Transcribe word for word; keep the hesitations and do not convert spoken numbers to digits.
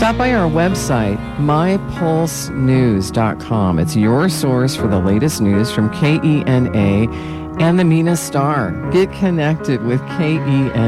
Stop by our website, my pulse news dot com. It's your source for the latest news from K E N A and the Mena Star. Get connected with K E N A.